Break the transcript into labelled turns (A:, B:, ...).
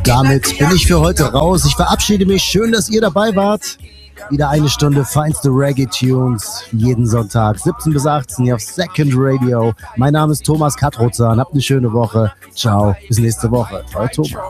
A: Damit bin ich für heute raus. Ich verabschiede mich. Schön, dass ihr dabei wart. Wieder eine Stunde feinste Reggae-Tunes. Jeden Sonntag, 17 bis 18 hier auf Second Radio. Mein Name ist Thomas Katrozan. Habt eine schöne Woche. Ciao, bis nächste Woche. Euer Thomas.